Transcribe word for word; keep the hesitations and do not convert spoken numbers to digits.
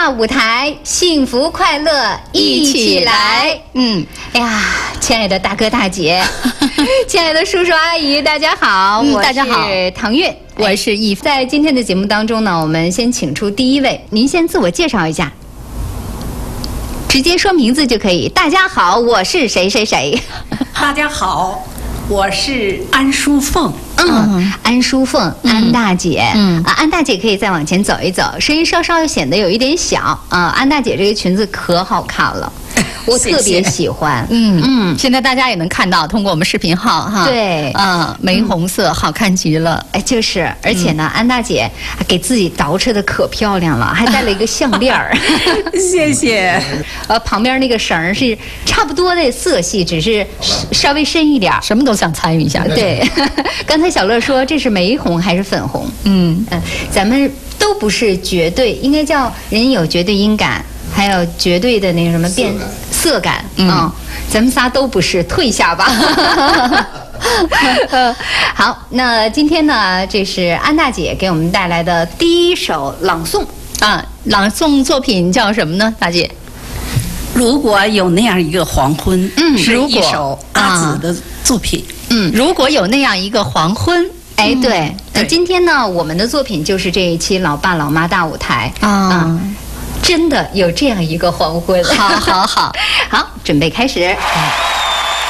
大舞台，幸福快乐一起来。嗯，哎呀，亲爱的大哥大姐，亲爱的叔叔阿姨，大家好， 嗯、 我大家好， 是唐月， 我是易。 在今天的节目当中呢，我们先请出第一位，您先自我介绍一下。直接说名字就可以。大家好，我是谁谁谁。 大家好，我是安淑凤。 嗯，安淑凤， 嗯、 安大姐。 嗯啊，安大姐可以再往前走一走，声音稍稍显得有一点小啊。安大姐这个裙子可好看了。我特别喜欢， 谢谢嗯嗯，现在大家也能看到，通过我们视频号哈， 对， 嗯，玫红色、嗯、好看极了， 哎，就是，而且呢，嗯、安大姐给自己捯饬的可漂亮了，还戴了一个项链儿， 谢谢。 呃，旁边那个绳是差不多的色系，只是稍微深一点， 什么都想参与一下。 对，刚才小乐说这是玫红还是粉红？嗯嗯、呃，咱们都不是绝对，应该叫人有绝对音感。还有绝对的那个什么变色感，嗯、哦，咱们仨都不是，退下吧。好，那今天呢，这是安大姐给我们带来的第一首朗诵啊，朗诵作品叫什么呢？大姐， 如果有那样一个黄昏， 嗯， 是一首阿紫的作品， 嗯，如果有那样一个黄昏。 哎，对，那、嗯、今天呢，我们的作品就是这一期《老爸老妈大舞台》啊。嗯真的有这样一个黄昏， 好好好， 好，准备开始。